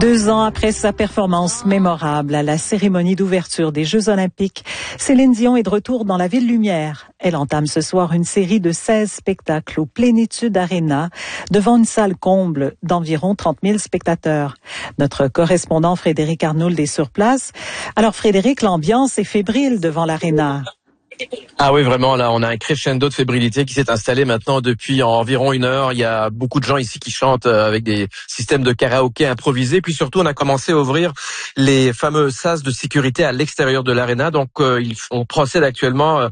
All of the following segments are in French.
2 ans après sa performance mémorable à la cérémonie d'ouverture des Jeux Olympiques, Céline Dion est de retour dans la Ville Lumière. Elle entame ce soir une série de 16 spectacles au Plénitude Arena devant une salle comble d'environ 30 000 spectateurs. Notre correspondant Frédéric Arnould est sur place. Alors Frédéric, l'ambiance est fébrile devant l'Arena. Ah oui, vraiment, là, on a un crescendo de fébrilité qui s'est installé maintenant depuis environ 1 heure. Il y a beaucoup de gens ici qui chantent avec des systèmes de karaoké improvisés. Puis surtout, on a commencé à ouvrir les fameux sas de sécurité à l'extérieur de l'aréna. Donc, on procède actuellement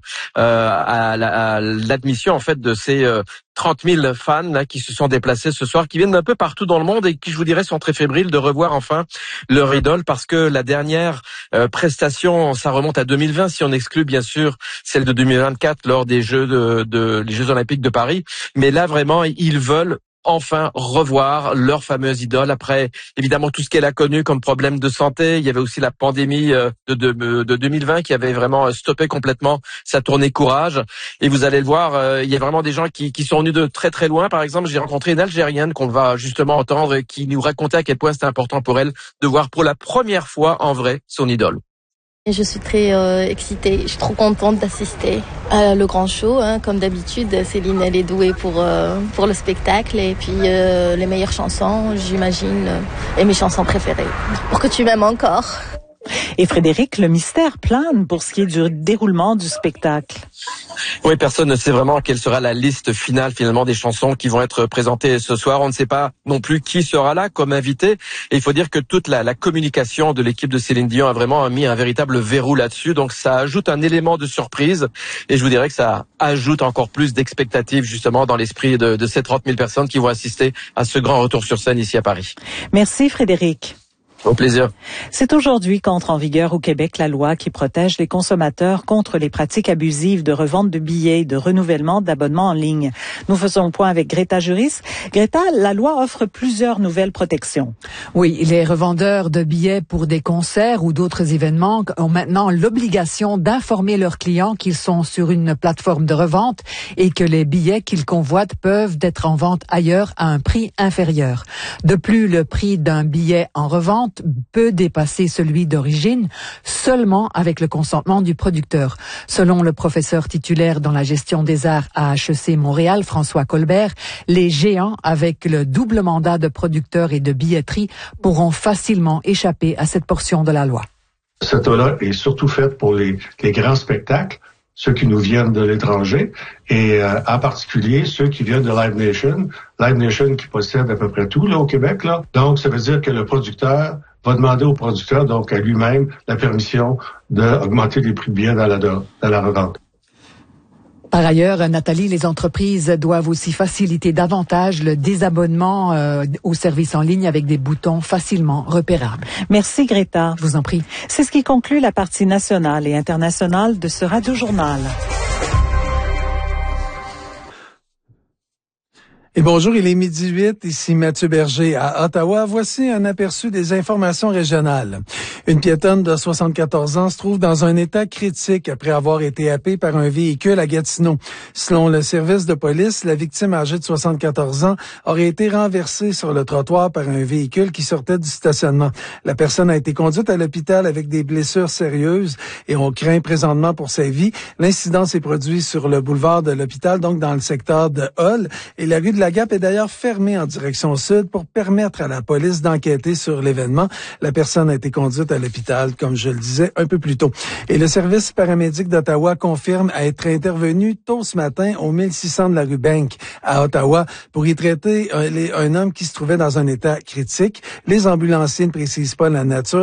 à l'admission, en fait, de ces 30 000 fans là, qui se sont déplacés ce soir, qui viennent d'un peu partout dans le monde et qui, je vous dirais, sont très fébriles de revoir enfin leur idole, parce que la dernière prestation, ça remonte à 2020, si on exclut bien sûr celle de 2024 lors des Jeux les Jeux Olympiques de Paris. Mais là, vraiment, ils veulent enfin revoir leur fameuse idole après évidemment tout ce qu'elle a connu comme problème de santé. Il y avait aussi la pandémie de 2020 qui avait vraiment stoppé complètement sa tournée Courage. Et vous allez le voir, il y a vraiment des gens qui sont venus de très très loin. Par exemple, j'ai rencontré une Algérienne qu'on va justement entendre et qui nous racontait à quel point c'était important pour elle de voir pour la première fois en vrai son idole. Je suis très excitée, je suis trop contente d'assister à le grand show. Comme d'habitude, Céline, elle est douée pour le spectacle et puis les meilleures chansons, j'imagine, et mes chansons préférées. Pour que tu m'aimes encore. Et Frédéric, le mystère plane pour ce qui est du déroulement du spectacle. Oui, personne ne sait vraiment quelle sera la liste finale finalement des chansons qui vont être présentées ce soir. On ne sait pas non plus qui sera là comme invité. Et il faut dire que toute la communication de l'équipe de Céline Dion a vraiment mis un véritable verrou là-dessus. Donc ça ajoute un élément de surprise. Et je vous dirais que ça ajoute encore plus d'expectatives justement dans l'esprit de ces 30 000 personnes qui vont assister à ce grand retour sur scène ici à Paris. Merci Frédéric. Au plaisir. C'est aujourd'hui qu'entre en vigueur au Québec la loi qui protège les consommateurs contre les pratiques abusives de revente de billets et de renouvellement d'abonnements en ligne. Nous faisons le point avec Greta Juris. Greta, la loi offre plusieurs nouvelles protections. Oui, les revendeurs de billets pour des concerts ou d'autres événements ont maintenant l'obligation d'informer leurs clients qu'ils sont sur une plateforme de revente et que les billets qu'ils convoitent peuvent être en vente ailleurs à un prix inférieur. De plus, le prix d'un billet en revente peut dépasser celui d'origine seulement avec le consentement du producteur. Selon le professeur titulaire dans la gestion des arts à HEC Montréal, François Colbert, les géants avec le double mandat de producteurs et de billetterie pourront facilement échapper à cette portion de la loi. Cette loi est surtout faite pour les grands spectacles, ceux qui nous viennent de l'étranger, et en particulier ceux qui viennent de Live Nation qui possède à peu près tout là au Québec. Là. Donc, ça veut dire que le producteur va demander au producteur, donc à lui-même, la permission d'augmenter les prix de billets dans la revente. Par ailleurs, Nathalie, les entreprises doivent aussi faciliter davantage le désabonnement aux services en ligne avec des boutons facilement repérables. Merci Greta. Je vous en prie. C'est ce qui conclut la partie nationale et internationale de ce Radio-Journal. Et bonjour, il est 12h08, ici Mathieu Berger à Ottawa. Voici un aperçu des informations régionales. Une piétonne de 74 ans se trouve dans un état critique après avoir été happée par un véhicule à Gatineau. Selon le service de police, la victime âgée de 74 ans aurait été renversée sur le trottoir par un véhicule qui sortait du stationnement. La personne a été conduite à l'hôpital avec des blessures sérieuses et on craint présentement pour sa vie. L'incident s'est produit sur le boulevard de l'hôpital, donc dans le secteur de Hull, et la rue de la Gap est d'ailleurs fermée en direction sud pour permettre à la police d'enquêter sur l'événement. La personne a été conduite à l'hôpital, comme je le disais un peu plus tôt. Et le service paramédic d'Ottawa confirme être intervenu tôt ce matin au 1600 de la rue Bank à Ottawa pour y traiter un homme qui se trouvait dans un état critique. Les ambulanciers ne précisent pas la nature